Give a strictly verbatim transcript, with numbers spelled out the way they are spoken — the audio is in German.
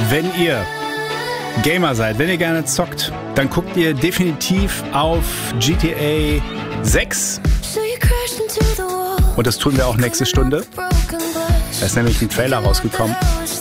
Wenn ihr Gamer seid, wenn ihr gerne zockt, dann guckt ihr definitiv auf G T A sechs. Und das tun wir auch nächste Stunde. Da ist nämlich ein Trailer rausgekommen.